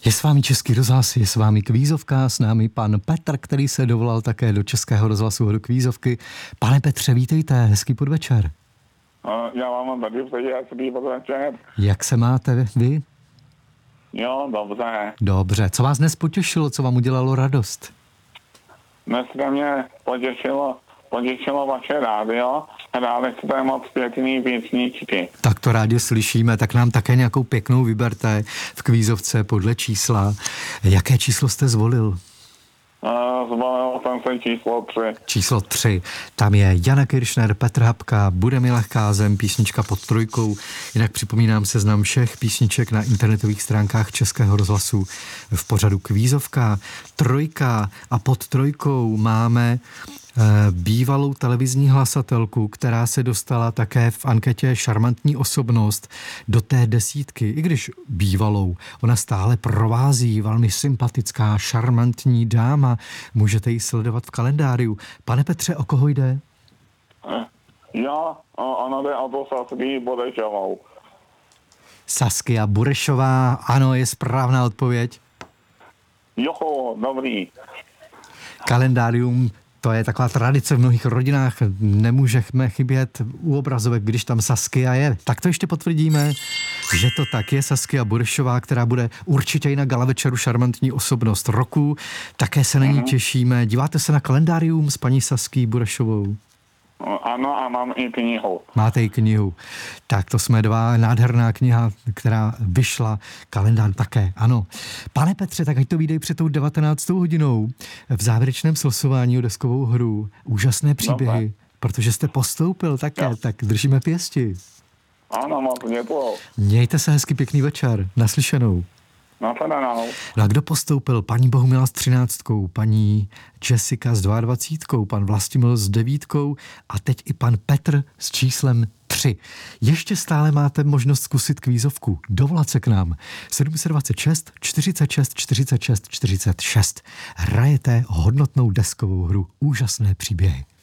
Je s vámi Český rozhlas, je s vámi Kvízovka, s námi pan Petr, který se dovolal také do Českého rozhlasu do Kvízovky. Pane Petře, vítejte, hezký podvečer. Já vám mám tady přeji hezký podvečer. Jak se máte vy? Jo, dobře. Dobře, co vás dnes potěšilo, co vám udělalo radost? Dneska mě potěšilo vaše rádio. Hráli jste moc pěkný písničky. Tak to rádi slyšíme, tak nám také nějakou pěknou vyberte v Kvízovce podle čísla. Jaké číslo jste zvolil? Zvolil jsem se číslo 3. Číslo 3. Tam je Jana Kiršner, Petr Habka, Bude mi lehká zem, písnička pod trojkou. Jinak připomínám seznam všech písniček na internetových stránkách Českého rozhlasu v pořadu Kvízovka. Trojka a pod trojkou máme bývalou televizní hlasatelku, která se dostala také v anketě Šarmantní osobnost do té desítky, i když bývalou. Ona stále provází, velmi sympatická, šarmantní dáma. Můžete ji sledovat v kalendáriu. Pane Petře, o koho jde? Ona jde o to Sasky Burešovou. Saskia Burešová, ano, je správná odpověď. Jo, dobrý. Kalendárium, to je taková tradice v mnohých rodinách, nemůžeme chybět u obrazovek, když tam Saskia je. Tak to ještě potvrdíme, že to tak je. Saskia Burešová, která bude určitě i na gala večeru Šarmantní osobnost roku. Také se na ní těšíme. Díváte se na kalendárium s paní Saskií Burešovou? Ano, a mám i knihu. Máte i knihu. Tak to jsme dva, nádherná kniha, která vyšla, kalendář také, ano. Pane Petře, tak ať to vyjde před tou 19. hodinou v závěrečném slosování o deskovou hru. Úžasné příběhy, Dobre. Protože jste postoupil také, jo. Tak držíme pěsti. Ano, moc děkuju. Mějte se hezky, pěkný večer, naslyšenou. Nashledanou. No a kdo postoupil? Paní Bohumila s 13, paní Jessica s 22, pan Vlastimil s 9 a teď i pan Petr s číslem 3. Ještě stále máte možnost zkusit kvízovku. Dovolat se k nám. 726 46 46 46. Hrajete hodnotnou deskovou hru. Úžasné příběhy.